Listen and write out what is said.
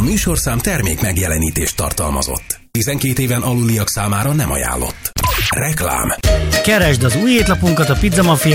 műsorszám termék megjelenítést tartalmazott. 12 éven aluliak számára nem ajánlott. Reklám. Keresd az új étlapunkat a Pizza Mafia